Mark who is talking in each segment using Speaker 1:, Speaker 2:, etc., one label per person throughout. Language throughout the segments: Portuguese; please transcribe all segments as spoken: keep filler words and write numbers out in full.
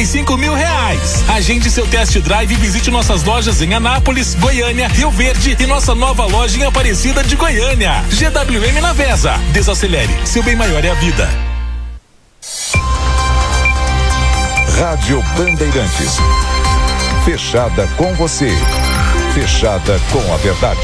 Speaker 1: cinco mil reais. Agende seu test drive e visite nossas lojas em Anápolis, Goiânia, Rio Verde e nossa nova loja em Aparecida de Goiânia. G W M na Vesa. Desacelere, seu bem maior é a vida.
Speaker 2: Rádio Bandeirantes. Fechada com você. Fechada com a verdade.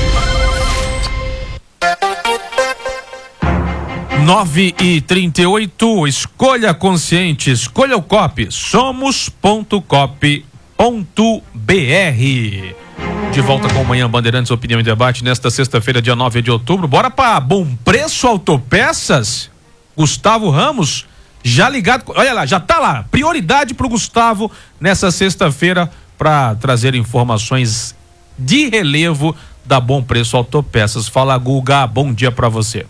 Speaker 3: nove e trinta e oito, escolha consciente, escolha o Coop, somos ponto cop ponto br. De volta com Manhã Bandeirantes, opinião e debate nesta sexta-feira, dia nove de outubro. Bora para Bom Preço Autopeças. Gustavo Ramos, já ligado, olha lá, já tá lá, prioridade pro Gustavo nessa sexta-feira para trazer informações de relevo da Bom Preço Autopeças. Fala, Guga, bom dia para você.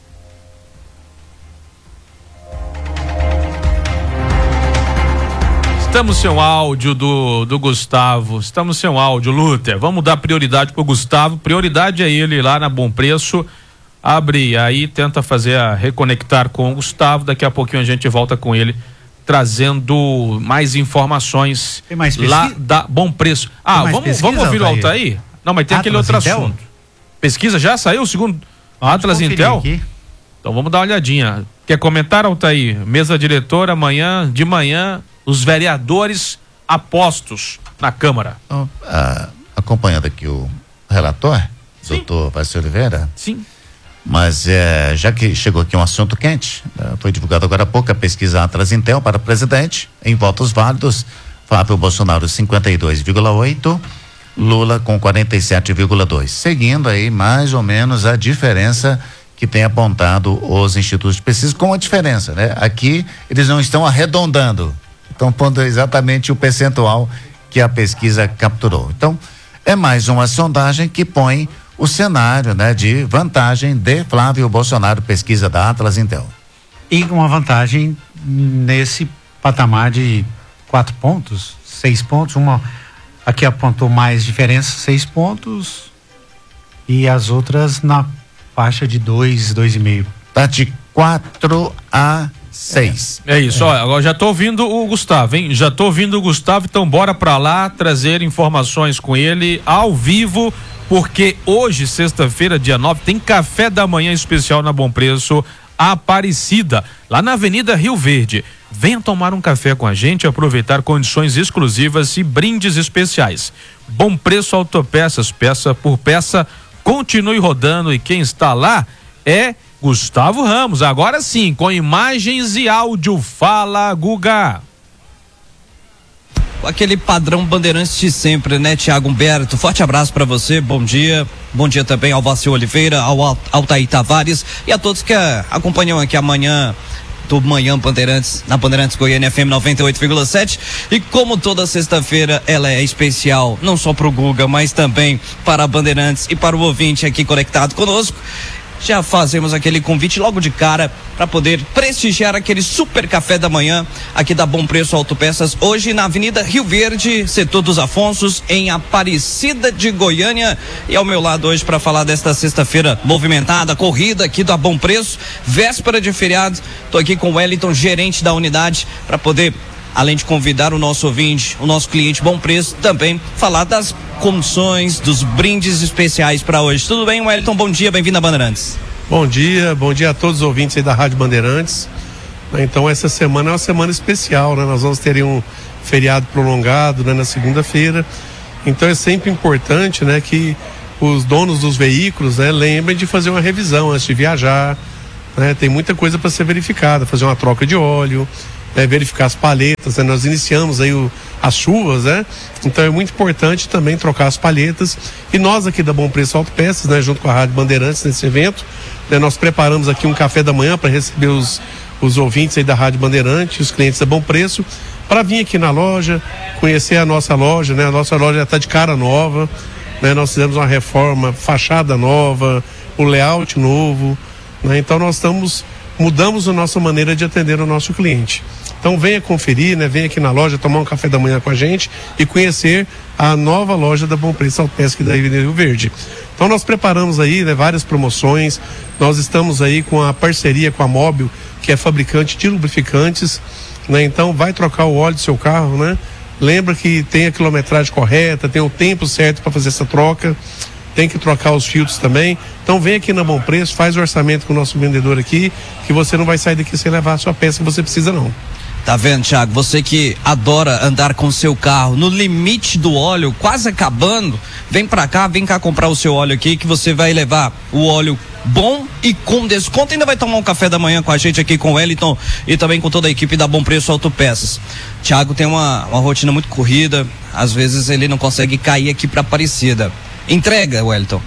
Speaker 3: Estamos sem o áudio do, do Gustavo, estamos sem o áudio, Lúter, vamos dar prioridade pro Gustavo, prioridade é ele lá na Bom Preço, abre aí, tenta fazer a reconectar com o Gustavo, daqui a pouquinho a gente volta com ele, trazendo mais informações
Speaker 4: tem mais
Speaker 3: lá da Bom Preço. Ah, vamos, pesquisa, vamos ouvir o Altair? Não, mas tem Atlas aquele outro Intel? Assunto. Pesquisa já saiu o segundo vamos Atlas Intel? Aqui. Então vamos dar uma olhadinha. Quer comentar, Altair? Mesa diretora, amanhã, de manhã, os vereadores apostos na Câmara.
Speaker 5: Então, ah, acompanhando aqui o relator, Sim. doutor Vaz Oliveira.
Speaker 3: Sim.
Speaker 5: Mas é, já que chegou aqui um assunto quente, foi divulgado agora há pouco a pesquisa Atlas Intel para presidente, em votos válidos, Flávio Bolsonaro cinquenta e dois vírgula oito, Lula com quarenta e sete vírgula dois, seguindo aí mais ou menos a diferença que tem apontado os institutos de pesquisa, com a diferença, né? Aqui eles não estão arredondando, estão pondo exatamente o percentual que a pesquisa capturou. Então, é mais uma sondagem que põe o cenário, né, de vantagem de Flávio Bolsonaro, pesquisa da Atlas Intel.
Speaker 4: E uma vantagem nesse patamar de quatro pontos, seis pontos, uma aqui apontou mais diferença, seis pontos, e as outras na faixa de dois, dois e meio.
Speaker 5: Tá de quatro a seis.
Speaker 3: É, é isso, é. Ó, agora já tô ouvindo o Gustavo, hein? Já tô ouvindo o Gustavo, então bora pra lá trazer informações com ele ao vivo, porque hoje, sexta-feira, dia nove, tem café da manhã especial na Bom Preço Aparecida, lá na Avenida Rio Verde. Venha tomar um café com a gente, aproveitar condições exclusivas e brindes especiais. Bom Preço Autopeças, peça por peça, continue rodando, e quem está lá é Gustavo Ramos, agora sim, com imagens e áudio. Fala, Guga.
Speaker 6: Aquele padrão Bandeirantes de sempre, né, Tiago Humberto? Forte abraço para você, bom dia. Bom dia também ao Vaz Oliveira, ao Altair Tavares e a todos que a, acompanham aqui amanhã do Manhã Bandeirantes, na Bandeirantes Goiânia F M noventa e oito vírgula sete. E como toda sexta-feira ela é especial, não só pro Guga, mas também para a Bandeirantes e para o ouvinte aqui conectado conosco, já fazemos aquele convite logo de cara para poder prestigiar aquele super café da manhã aqui da Bom Preço Autopeças, hoje na Avenida Rio Verde, setor dos Afonsos, em Aparecida de Goiânia. E ao meu lado hoje para falar desta sexta-feira movimentada, corrida aqui da Bom Preço, véspera de feriado, tô aqui com o Wellington, gerente da unidade, para poder, além de convidar o nosso ouvinte, o nosso cliente Bom Preço, também falar das condições, dos brindes especiais para hoje. Tudo bem, Wellington? Bom dia, bem-vindo a Bandeirantes.
Speaker 7: Bom dia, bom dia a todos os ouvintes aí da Rádio Bandeirantes. Então essa semana é uma semana especial, né? Nós vamos ter um feriado prolongado, né, na segunda-feira. Então é sempre importante, né, que os donos dos veículos, né, lembrem de fazer uma revisão antes de viajar, né? Tem muita coisa para ser verificada, fazer uma troca de óleo, É, verificar as palhetas, né? Nós iniciamos aí o, as chuvas, né? Então é muito importante também trocar as palhetas, e nós aqui da Bom Preço Autopeças, né, junto com a Rádio Bandeirantes nesse evento, né, nós preparamos aqui um café da manhã para receber os, os ouvintes aí da Rádio Bandeirantes, os clientes da Bom Preço, para vir aqui na loja, conhecer a nossa loja, né? A nossa loja já está de cara nova, né? Nós fizemos uma reforma, fachada nova, o layout novo, né? Então nós estamos, mudamos a nossa maneira de atender o nosso cliente. Então venha conferir, né? Venha aqui na loja tomar um café da manhã com a gente e conhecer a nova loja da Bom Preço Autopeças da Avenida Rio Verde. Então nós preparamos aí, né, várias promoções. Nós estamos aí com a parceria com a Móbil, que é fabricante de lubrificantes, né? Então vai trocar o óleo do seu carro, né? Lembra que tem a quilometragem correta, tem o tempo certo para fazer essa troca, tem que trocar os filtros também. Então vem aqui na Bom Preço, faz o orçamento com o nosso vendedor aqui, que você não vai sair daqui sem levar a sua peça que você precisa não.
Speaker 6: Tá vendo, Thiago? Você que adora andar com o seu carro no limite do óleo, quase acabando, vem pra cá, vem cá comprar o seu óleo aqui, que você vai levar o óleo bom e com desconto. Ainda vai tomar um café da manhã com a gente aqui com o Wellington e também com toda a equipe da Bom Preço Autopeças. Thiago tem uma, uma rotina muito corrida, às vezes ele não consegue cair aqui pra Aparecida. Entrega, Wellington?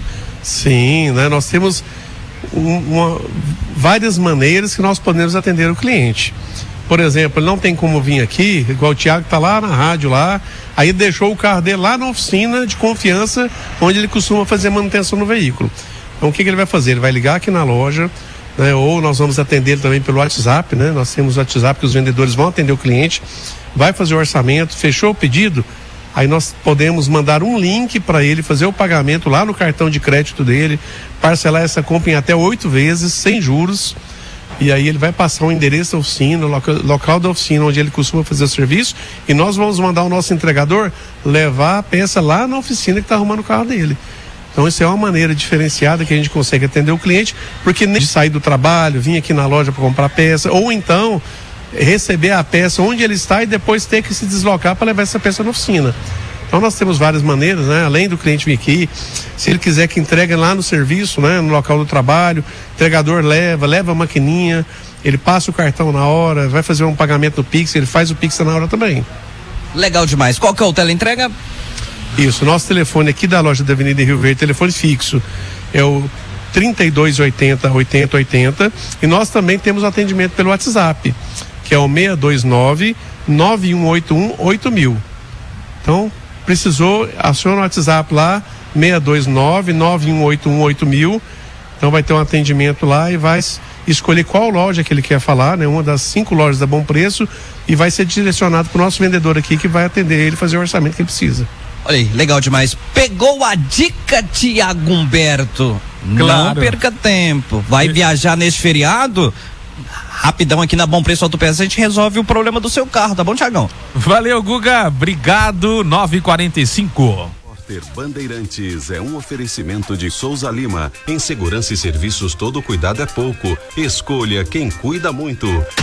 Speaker 7: Sim, né? Nós temos um, uma, várias maneiras que nós podemos atender o cliente. Por exemplo, ele não tem como vir aqui, igual o Thiago tá lá na rádio lá, aí deixou o carro dele lá na oficina de confiança, onde ele costuma fazer manutenção no veículo. Então o que, que ele vai fazer? Ele vai ligar aqui na loja, né? Ou nós vamos atender ele também pelo WhatsApp, né? Nós temos o WhatsApp que os vendedores vão atender o cliente, vai fazer o orçamento, fechou o pedido, aí nós podemos mandar um link para ele fazer o pagamento lá no cartão de crédito dele, parcelar essa compra em até oito vezes, sem juros. E aí ele vai passar o endereço da oficina, o local, local da oficina onde ele costuma fazer o serviço, e nós vamos mandar o nosso entregador levar a peça lá na oficina que está arrumando o carro dele. Então isso é uma maneira diferenciada que a gente consegue atender o cliente, porque nem de sair do trabalho, vir aqui na loja para comprar peça, ou então receber a peça onde ele está e depois ter que se deslocar para levar essa peça na oficina. Então nós temos várias maneiras, né? Além do cliente vir aqui, se ele quiser que entregue lá no serviço, né? No local do trabalho, o entregador leva, leva a maquininha, ele passa o cartão na hora, vai fazer um pagamento no Pix, ele faz o Pix na hora também.
Speaker 6: Legal demais. Qual que é o teleentrega?
Speaker 7: Isso, nosso telefone aqui da loja da Avenida Rio Verde, telefone fixo, é o trinta e dois oitenta, oitenta oitenta, e nós também temos atendimento pelo WhatsApp, que é o seis dois nove, nove um oito um, oito mil. Então, precisou, aciona o WhatsApp lá, seis dois nove, nove um oito um, oito mil. Então vai ter um atendimento lá e vai escolher qual loja que ele quer falar, né? Uma das cinco lojas da Bom Preço, e vai ser direcionado para o nosso vendedor aqui, que vai atender ele e fazer o orçamento que ele precisa.
Speaker 6: Olha aí, legal demais. Pegou a dica, Tiago Humberto?
Speaker 3: Claro.
Speaker 6: Não perca tempo. Vai e... viajar nesse feriado? Rapidão aqui na Bom Preço Autopeças, a gente resolve o problema do seu carro, tá bom, Tiagão?
Speaker 3: Valeu, Guga. Obrigado. nove e quarenta e cinco.
Speaker 8: Repórter Bandeirantes é um oferecimento de Souza Lima. Em segurança e serviços, todo cuidado é pouco. Escolha quem cuida muito.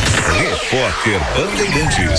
Speaker 2: Repórter Bandeirantes.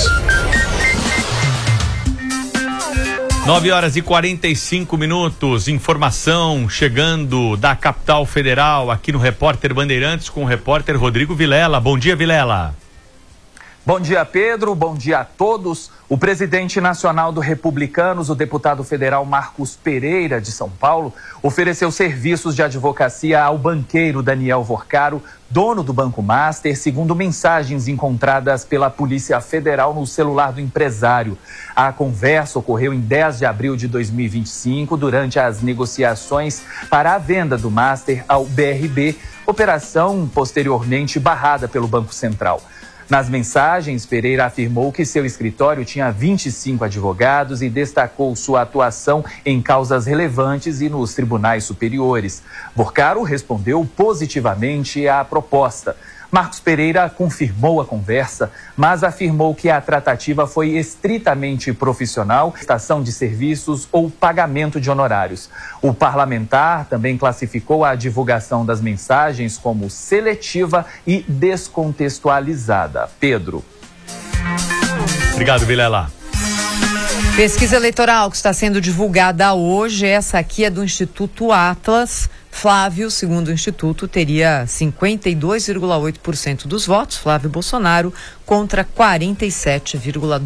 Speaker 3: nove horas e quarenta e cinco minutos. Informação chegando da capital federal aqui no Repórter Bandeirantes com o repórter Rodrigo Vilela. Bom dia, Vilela.
Speaker 9: Bom dia, Pedro. Bom dia a todos. O presidente nacional do Republicanos, o deputado federal Marcos Pereira, de São Paulo, ofereceu serviços de advocacia ao banqueiro Daniel Vorcaro, dono do Banco Master, segundo mensagens encontradas pela Polícia Federal no celular do empresário. A conversa ocorreu em dez de abril de dois mil e vinte e cinco, durante as negociações para a venda do Master ao B R B, operação posteriormente barrada pelo Banco Central. Nas mensagens, Pereira afirmou que seu escritório tinha vinte e cinco advogados e destacou sua atuação em causas relevantes e nos tribunais superiores. Vorcaro respondeu positivamente à proposta. Marcos Pereira confirmou a conversa, mas afirmou que a tratativa foi estritamente profissional, prestação de serviços ou pagamento de honorários. O parlamentar também classificou a divulgação das mensagens como seletiva e descontextualizada. Pedro.
Speaker 3: Obrigado, Vilela.
Speaker 10: Pesquisa eleitoral que está sendo divulgada hoje, essa aqui é do Instituto Atlas. Flávio, segundo o Instituto, teria cinquenta e dois vírgula oito por cento dos votos, Flávio Bolsonaro, contra quarenta e sete vírgula dois por cento.